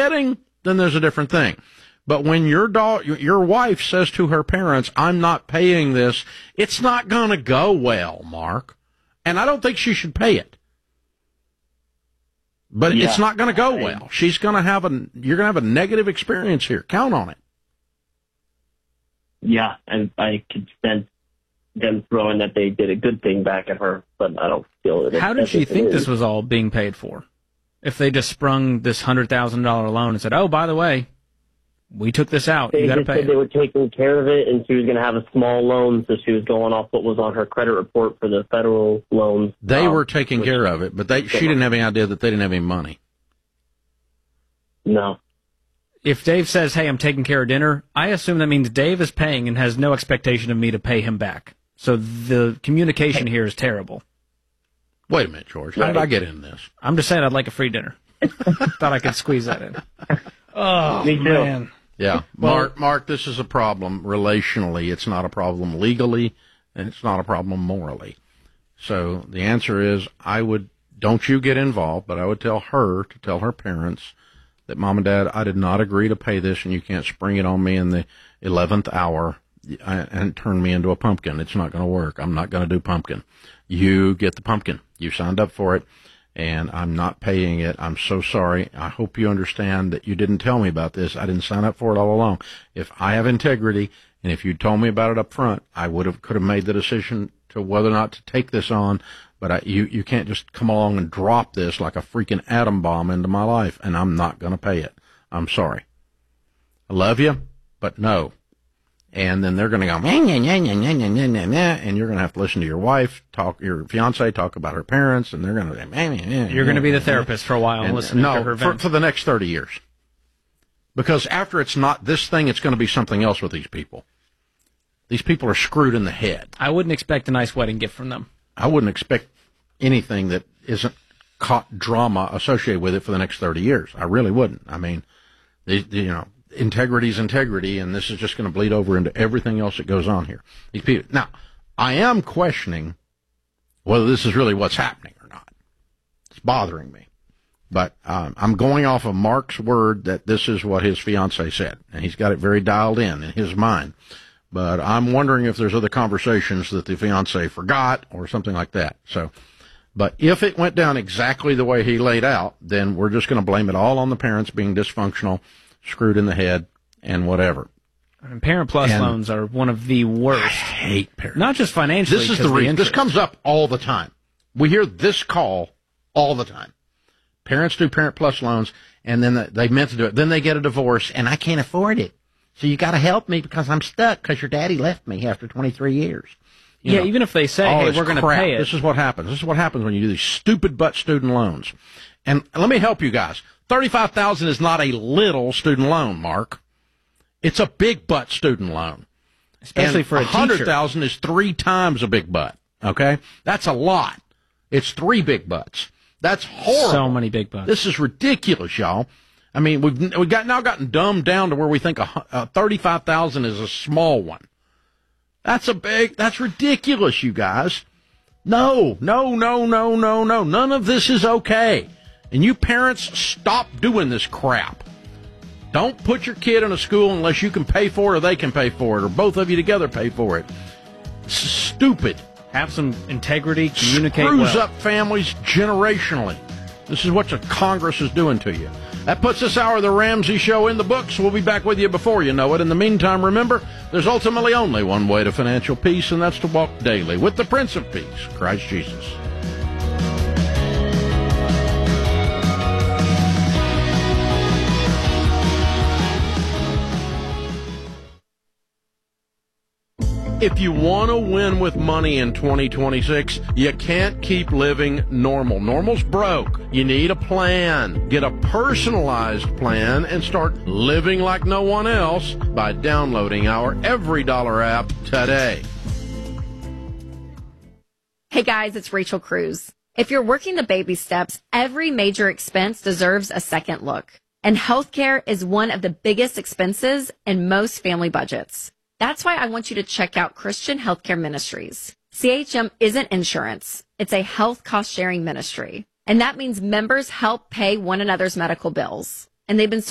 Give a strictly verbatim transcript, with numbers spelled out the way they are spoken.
getting, then there's a different thing. But when your dog, your wife says to her parents, I'm not paying this, it's not going to go well, Mark. And I don't think she should pay it. But yeah, it's not going to go I, well. She's going to have a, you're going to have a negative experience here. Count on it. Yeah, and I could sense them throwing that they did a good thing back at her, but I don't feel it. How did she think this was all being paid for? If they just sprung this one hundred thousand dollars loan and said, oh, by the way, we took this out, they you got to pay said it. They were taking care of it, and she was going to have a small loan, so she was going off what was on her credit report for the federal loans. They um, were taking which, care of it, but they, she didn't have any idea that they didn't have any money. No. If Dave says, hey, I'm taking care of dinner, I assume that means Dave is paying and has no expectation of me to pay him back. So the communication here is terrible. Wait a minute, George. How did I get in this? I'm just saying I'd like a free dinner. Thought I could squeeze that in. Oh, Me too. man. Yeah. Well, Mark, Mark, this is a problem relationally. It's not a problem legally, and it's not a problem morally. So the answer is I would, don't you get involved, but I would tell her to tell her parents that, Mom and Dad, I did not agree to pay this, and you can't spring it on me in the eleventh hour and turn me into a pumpkin. It's not going to work. I'm not going to do pumpkin. You get the pumpkin. You signed up for it, and I'm not paying it. I'm so sorry. I hope you understand that you didn't tell me about this. I didn't sign up for it all along. If I have integrity, and if you told me about it up front, I would have could have made the decision to whether or not to take this on. But I, you, you can't just come along and drop this like a freaking atom bomb into my life, and I'm not going to pay it. I'm sorry. I love you, but no. And then they're going to go, nah, nah, nah, nah, nah, nah, nah, nah, and you're going to have to listen to your wife, talk, your fiance talk about her parents, and they're going to say, nah, nah, nah, you're going to be the therapist for a while and, and listen no, to her for, vent. for the next thirty years. Because after it's not this thing, it's going to be something else with these people. These people are screwed in the head. I wouldn't expect a nice wedding gift from them. I wouldn't expect anything that isn't caught drama associated with it for the next thirty years. I really wouldn't. I mean, they, they, you know, integrity is integrity, and this is just going to bleed over into everything else that goes on here. These people. Now, I am questioning whether this is really what's happening or not. It's bothering me. But um, I'm going off of Mark's word that this is what his fiancée said, and he's got it very dialed in in his mind. But I'm wondering if there's other conversations that the fiancée forgot or something like that. So, but if it went down exactly the way he laid out, then we're just going to blame it all on the parents being dysfunctional, screwed in the head, and whatever. And Parent Plus and loans are one of the worst. I hate Parent. Not just financially. This is the reason. This comes up all the time. We hear this call all the time. Parents do Parent Plus loans, and then they meant to do it. Then they get a divorce, and I can't afford it. So you got to help me because I'm stuck because your daddy left me after twenty-three years. You yeah, know, even if they say, hey, we're going to pay it. This is what happens. This is what happens when you do these stupid butt student loans. And let me help you guys. thirty-five thousand dollars is not a little student loan, Mark. It's a big butt student loan. Especially and for a teacher. one hundred thousand dollars is three times a big butt, okay? That's a lot. It's three big butts. That's horrible. So many big butts. This is ridiculous, y'all. I mean, we've we got now gotten dumbed down to where we think a, a thirty-five thousand is a small one. That's a big. That's ridiculous, you guys. No, no, no, no, no, no. None of this is okay. And you parents, stop doing this crap. Don't put your kid in a school unless you can pay for it or they can pay for it or both of you together pay for it. It's stupid. Have some integrity. Communicate Screws well. up families generationally. This is what the Congress is doing to you. That puts this hour of the Ramsey Show in the books. We'll be back with you before you know it. In the meantime, remember, there's ultimately only one way to financial peace, and that's to walk daily with the Prince of Peace, Christ Jesus. If you want to win with money in twenty twenty-six, you can't keep living normal. Normal's broke. You need a plan. Get a personalized plan and start living like no one else by downloading our Every Dollar app today. Hey guys, it's Rachel Cruz. If you're working the baby steps, every major expense deserves a second look. And healthcare is one of the biggest expenses in most family budgets. That's why I want you to check out Christian Healthcare Ministries. C H M isn't insurance. It's a health cost-sharing ministry. And that means members help pay one another's medical bills. And they've been